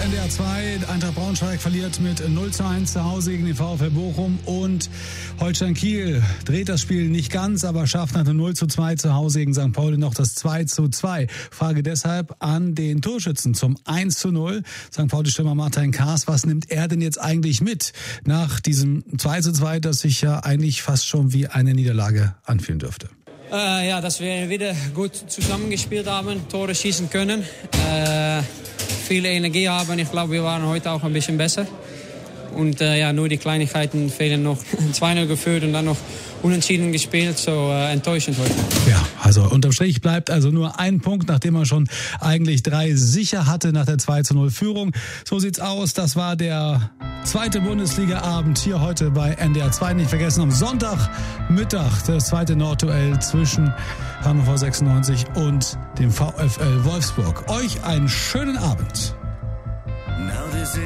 NDR 2. Eintracht Braunschweig verliert mit 0:1 zu Hause gegen den VfL Bochum und Holstein Kiel dreht das Spiel nicht ganz, aber schafft nach dem 0:2 zu Hause gegen St. Pauli noch das 2:2. Frage deshalb an den Torschützen zum 1:0. St. Pauli-Stürmer Martin Kaas, was nimmt er denn jetzt eigentlich mit nach diesem 2:2, das sich ja eigentlich fast schon wie eine Niederlage anfühlen dürfte? Dass wir wieder gut zusammengespielt haben, Tore schießen können, viel Energie haben. Ich glaube, wir waren heute auch ein bisschen besser. Und nur die Kleinigkeiten fehlen noch. 2-0 geführt und dann noch unentschieden gespielt, so enttäuschend heute. Ja, also unterm Strich bleibt also nur ein Punkt, nachdem man schon eigentlich 3 sicher hatte nach der 2:0 Führung. So sieht's aus, das war der zweite Bundesliga-Abend hier heute bei NDR 2. Nicht vergessen, am Sonntagmittag das zweite Nordduell zwischen Hannover 96 und dem VfL Wolfsburg. Euch einen schönen Abend. Now this